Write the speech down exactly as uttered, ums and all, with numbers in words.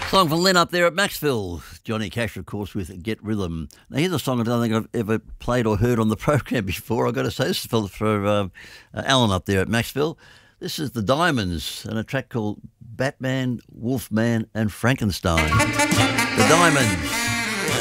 Song from Lynn up there at Maxville. Johnny Cash, of course, with Get Rhythm. Now, here's a song I don't think I've ever played or heard on the program before. I've got to say, this is for, for uh, uh, Alan up there at Maxville. This is the Diamonds and a track called Batman, Wolfman and Frankenstein. The Diamonds.